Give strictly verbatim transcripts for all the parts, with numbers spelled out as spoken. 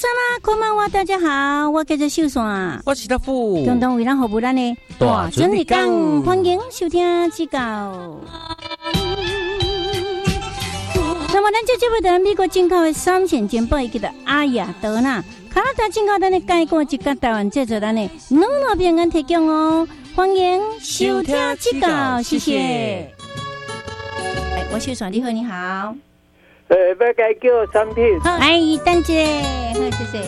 山啦，こんばんは，大家好，我叫做秀山， 我是大富， 共同为咱服务咱的大准日讲，欢迎收听指教。那么咱这节目在美国进口的三线煎包，伊叫做阿雅德纳，加拿大进口咱的介果，一甲台湾制作咱的两路平安提供哦，欢迎收听指教，谢谢。哎，我秀山，你好，你好。 呃，要该叫产品。 好，哎，等姐，好，谢谢。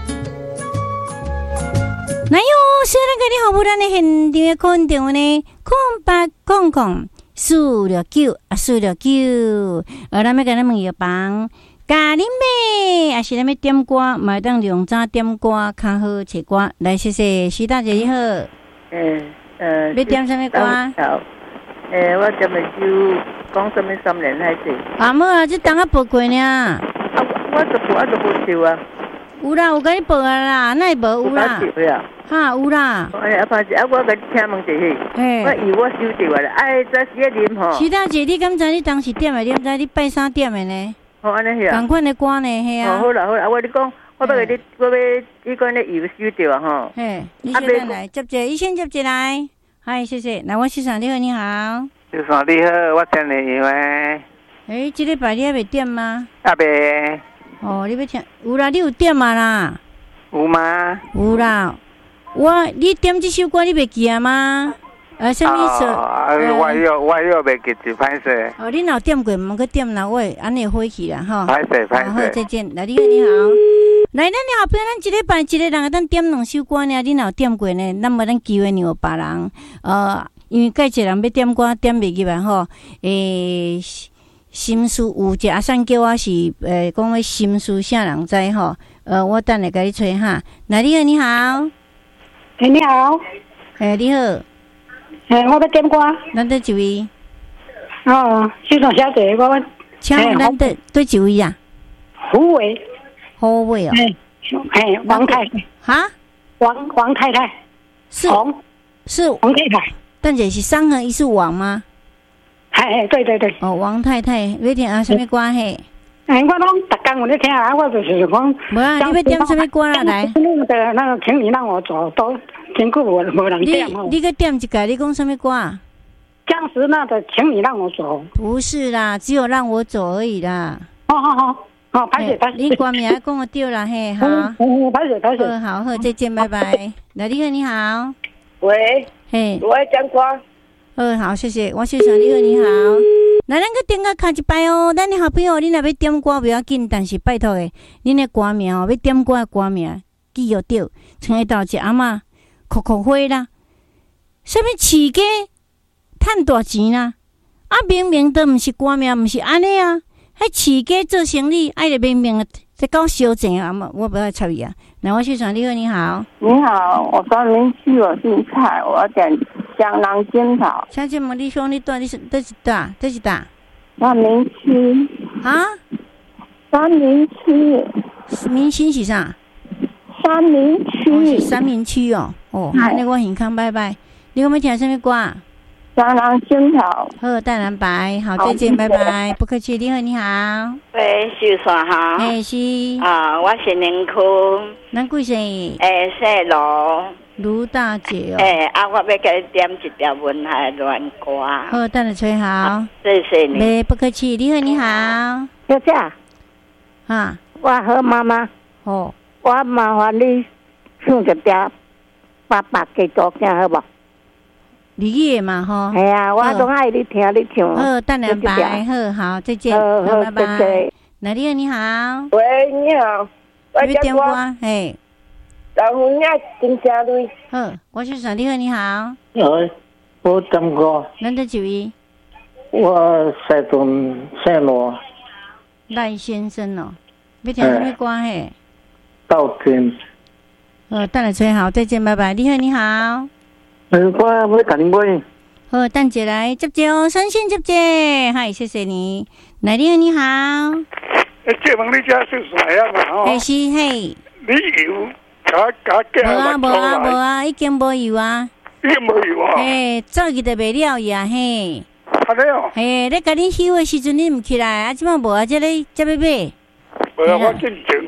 那有虽然个你好，不然的现场的空调呢，空八空空四六九啊，四六九。呃，咱们跟咱们药房，咖喱妹，还是咱们点歌，买当用早点歌，较好切歌。来，谢谢徐大姐你好。 嗯呃， 要点什么歌？ 好，诶，我点的就讲什么三年开始。 啊，无啊，这当下报过呢。 啊，我就我就无收啊。 有啦，有甲你报啊啦，那会无有啦？ 有啊。 哈，有啦。 哎呀，反正啊，我甲你请问一下，我以为我收着啦，哎，这是一啉吼。 徐大姐，你敢知你当时点的？你毋知你拜三点的呢？ 哦，安尼是啊。 同款的歌呢，系啊。 哦，好啦好啦，我你讲，我要甲你，我要你讲你以收着啊吼。 嘿，你先来接者，你先接者来。嗨，谢谢。来，我先生你好，你好。 先生你好，我听你因为。 诶，这礼拜你还未点吗？ 啊未。 哦，你要听？有啦，你有点嘛啦？ 有吗？ 有啦。我你点这首歌你袂记啊吗？呃，什么说？ 啊，我有我有袂记住，歹势。 哦，你若点过，毋过点哪位？安尼火气啦，吼。 歹势歹势。 好，再见。来，你好，你好。来，咱你后壁咱一礼拜一个人咱点两首歌呢，你若点过呢，咱无咱机会让别人。呃，因为介一人要点歌点袂入来吼，诶。心事有一个阿婶叫我是诶，讲诶心事啥人知吼？呃，我等下甲你吹哈。那你好，你好， 诶，你好， 诶，你好， 诶，我要点歌。 咱对一位？ 哦，秀长小姐，我请问咱对对一位啊？ 胡伟， 胡伟哦。 诶，诶，王太太。 哈？ 王王太太。 是。是王太太。 但这是三横一竖王吗？ 哎，对对对。 哦，王太太，你听啊，什么歌嘿？ 哎，我拢逐工有咧听啊，我就是讲。 无啊，你要点什么歌啦？来。 那个那个，请你让我走，都真久无无人点哦。 你你个点一个，你讲什么歌啊？ 僵尸那个，请你让我走。 不是啦，只有让我走而已啦。 好好好，好，拍谢拍谢。 你歌名讲我对啦嘿，好。 嗯，拍谢拍谢。 好好，再见，拜拜。来，你好，你好。 喂。 嘿。 我爱讲歌。 好好，谢谢。我先生你好，你好。来，咱个点个卡一摆哦。咱的好朋友，你若要点歌不要紧，但是拜托诶，恁的歌名哦，要点歌的歌名记要着。像迄道一阿嬷哭哭花啦，什么饲鸡趁大钱啦，啊明明都毋是歌名，毋是安尼啊。迄饲鸡做生意，爱着明明在搞小钱啊嘛，我不要插伊啊。来，我先生你好，你好。 你好，我专门去我姓蔡，我要点。江南金桃， 小姐们，你说你到底是这是哪？这是哪？ 三明区啊？ 三明区， 明星是啥？ 三明区、 哦、是三明区哦。哦，那我很康，拜拜。你有没有听什么歌？ 江南金桃， 好，淡蓝白，好，再见，拜拜，不客气。你好，你好。 喂，秀山哈。 哎，是。 啊，我是宁区。 咱几岁？ 诶，谢罗。 卢大姐哦， 诶、欸，啊，我要给你点一条文海乱歌。 好，等下吹好， 谢谢你。 没不客气，你好，你好， 小姐， 啊， 我好妈妈， 哦， 我麻烦你唱一条爸爸给做听好不？ 你也嘛吼， 系啊，我都爱你听你唱。 好，等下拜，好好，再见，好，拜拜。那你好，你好， 喂，你好， 我要点歌，嘿。 老夫人真正对。 好，我是上你好，你好。 你好，我点歌。 咱的几位？ 我山东山罗。 赖先生哦，要听什么歌嘿？ 道君。 呃，等下吹好，再见，拜拜。你好，你好。 呃，我我甲你买。 好，等下来接接哦，三线接接，嗨，谢谢你。来，你好，你好。 诶，借问你家是啥样啊？哦， 嘿是嘿。 你有？假假假无啊无啊无啊，已经无有啊。 已经无有啊。 嘿，早起就袂了呀嘿。 安尼哦。 嘿，你甲你休的时阵你毋起来，啊，即摆无啊，这里这要买。 无啊，我进前有买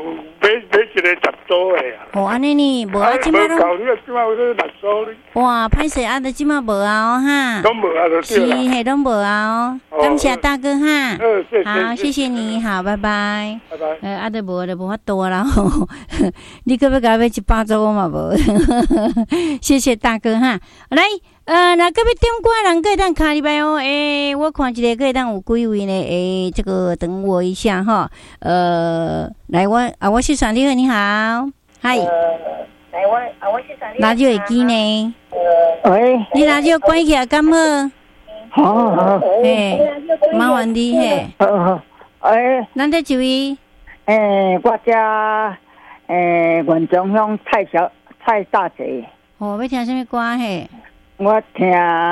买买一个十组的啊。 哦，安尼呢，无啊，即摆拢搞，你即摆有咧六组呢。 哇，歹势啊，就即摆无啊哈。 拢无啊，就对啦。 是，嘿，拢无啊哦。感谢大哥哈。 嗯，谢谢。 好，谢谢你，好，拜拜。 拜拜。 呃，啊，都无就无法度啦吼。你可要甲我买一百组我嘛无。谢谢大哥哈。来，呃，那个要点歌的人可以当卡里拜哦。诶、欸，我看一个可以当有几位呢？诶、欸，这个等我一下哈。呃，来我啊，我是传你好，你好，嗨。呃，来我啊，我是传你好。radio会机呢？ 喂。 你radio关起来敢好？ 好好。 嘿，麻烦你嘿。 好好。诶， 咱这一位。 诶，我家诶元中乡蔡小蔡大姐。 哦，要听什么歌嘿？ 我听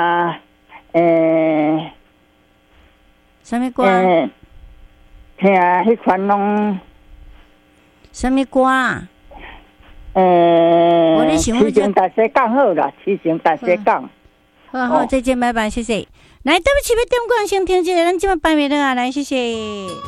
诶， 什么歌？ 诶，听迄款拢什么歌啊？ 诶， 我咧想七星大西港好啦，七星大西港。 好好，再见，拜拜，谢谢。来，对不起，要点歌先听一下，咱今麦拜袂了啊，来，谢谢。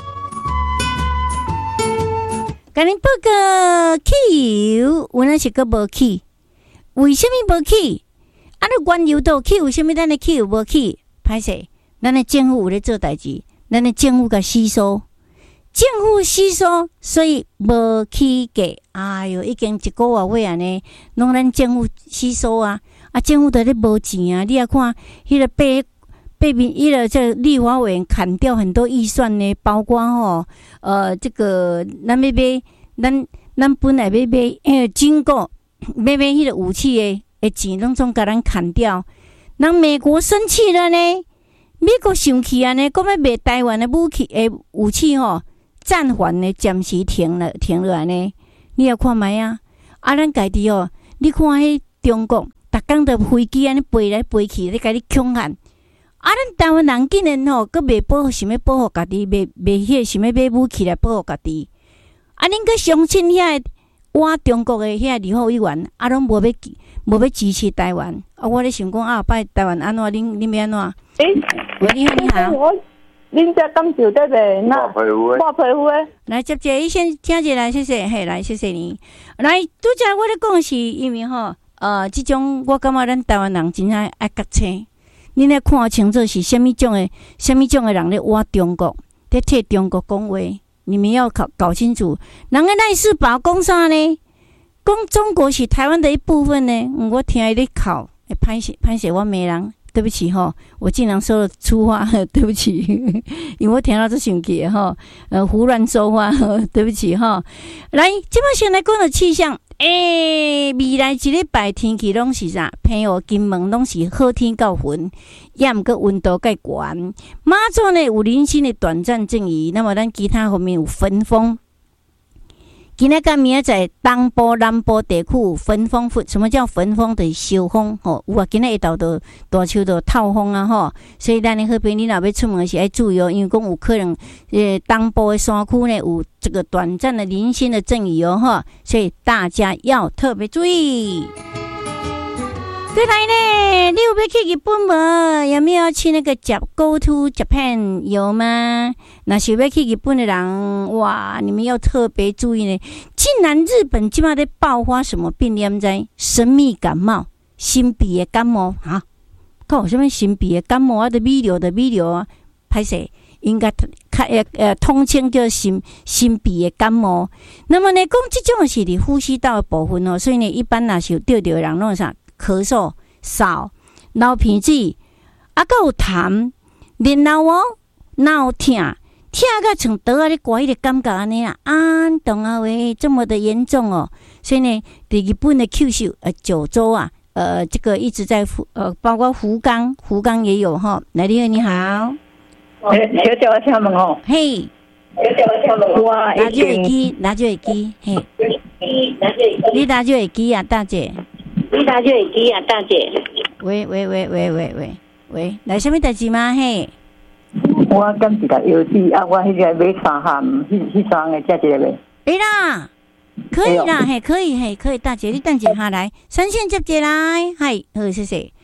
甲恁报告汽油，有哪是个无去？为什么无去？啊，你原油都去，为什么咱的汽油无去？歹势，咱的政府有咧做代志，咱的政府甲吸收，政府吸收，所以无起价。哎哟，已经一个月尾安尼，拢咱政府吸收啊！啊，政府都咧无钱啊！你也看，迄个被被民，迄个这立法委员砍掉很多预算呢，包括吼，呃，这个咱要买，咱咱本来要买迄经过要买迄个武器的。诶，钱拢总甲咱砍掉，人美国生气了呢。美国生气啊呢，讲要卖台湾的武器诶武器吼，暂缓呢，暂时停了停落来呢。你也看卖啊，啊，咱家己哦，你看迄中国，逐工着飞机安尼飞来飞去，咧甲你恐吓。啊，咱台湾人竟然吼，阁袂保护，想要保护家己，袂袂迄想要买武器来保护家己。啊，恁阁相信遐我中国诶遐立法委员，啊，拢无要。无要支持台湾啊！我咧想讲啊，拜台湾安怎？恁恁要安怎？ 诶， 喂，你好，你好。 恁遮讲就得呗，那挂皮肤诶， 挂皮肤诶。 来接者，伊先听一来，谢谢，嘿，来谢谢你。来，拄则我咧讲是因为吼，呃，即种我感觉咱台湾人真爱爱觉醒，恁咧看清楚是虾米种诶，虾米种诶人咧挖中国，咧替中国讲话，你们要搞搞清楚。人个赖世宝讲啥呢？讲中国是台湾的一部分呢，嗯、我听伊咧考，会歹势歹势，我骂人，对不起吼，我竟然说了粗话，对不起，因为我听到这生气吼，呃，胡乱说话，对不起吼。来，即摆先来讲个气象，诶、欸，未来一礼拜天气拢是啥？平湖、金门拢是好天到云，也毋过温度介悬。马祖呢有零星的短暂阵雨，那么咱其他方面有分风。今仔甲明仔在东部、南部地区有分风，什么叫分风？就是小风吼。有啊，今仔下昼都大树都透风啊吼。所以咱的好朋友，你若要出门是要注意哦，因为讲有可能呃东部的山区呢有这个短暂的零星的阵雨哦吼，所以大家要特别注意。再来呢，你有要去日本无？有没有去那个 Go to Japan 有吗？那是要去日本的人，哇，你们要特别注意呢。竟然日本今嘛在爆发什么病？你们知？神秘感冒、新鼻的感冒啊？搞什么新鼻的感冒啊？的微流的微流啊，歹势应该呃呃通称叫新新鼻的感冒。那么呢，讲这种是你呼吸道的部分哦，所以呢，一般若是有得着的人弄啥？咳嗽、嗽、流鼻水，啊，还有痰，然后哦，哪有痛，痛到像刀啊咧刮迄个感觉安尼啊，啊，懂啊喂，这么的严重哦。所以呢，在日本的九州、呃九州啊，呃，这个一直在福呃，包括福冈，福冈也有哈。来，你好，你好。 诶，小姐我请问哦。 嘿。 小姐我请问。我拿住耳机，拿住耳机，嘿。你拿住耳机啊，大姐。 你拿住耳机啊，大姐。 喂喂喂喂喂喂喂，来什么代志吗？嘿， 我敢一个药剂啊，我迄个买三项，迄迄双个价一个买。 会啦，可以啦，嘿，可以嘿，可以，大姐，你等一下来，三线接接来，嗨，好，谢谢。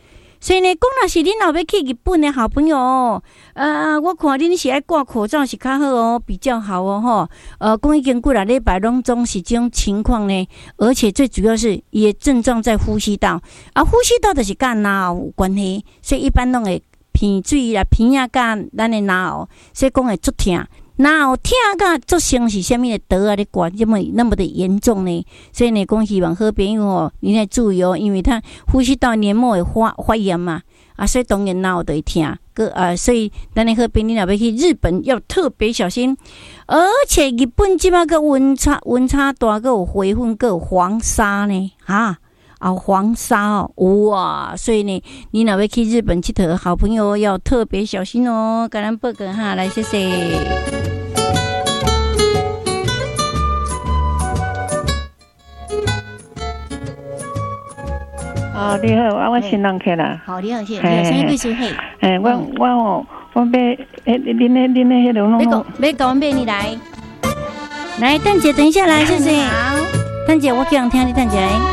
所以呢，讲若是恁若要去日本的好朋友，呃，我看恁是爱挂口罩是较好哦，比较好哦吼。呃，讲已经几来礼拜拢总是这种情况呢，而且最主要是伊的症状在呼吸道，啊，呼吸道就是甲脑有关系，所以一般拢会鼻水啦、鼻啊，甲咱的脑，所以讲会足痛。哪有听甲作成是虾米的刀啊？咧管这么那么的严重呢？所以呢，讲希望好朋友哦，你来注意哦，因为他呼吸道黏膜会发发炎嘛，啊，所以当然哪有得听个啊，所以咱的好朋友若要去日本要特别小心，而且日本即马个温差温差大，个有回温，个有黄沙呢，哈。啊，黄沙哦，哇！所以呢，你若要去日本佚佗，好朋友要特别小心哦。跟咱报告哈，来谢谢。 哦，你好，我新人客啦。 好，你好，谢谢。你好，什么贵姓？嘿。 诶，我我哦，我买诶，恁诶恁诶迄种拢。别讲，别讲，我买你来。来，蛋姐，等一下来，谢谢。好，蛋姐，我这样听你蛋姐来。